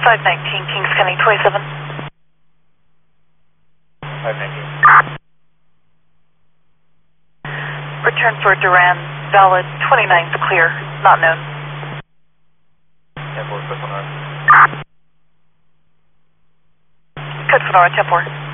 519 Kings County 27. 519. Return for Duran, valid, 29's clear, not known. 10-4, Code Sonora. Code Sonora, 10-4.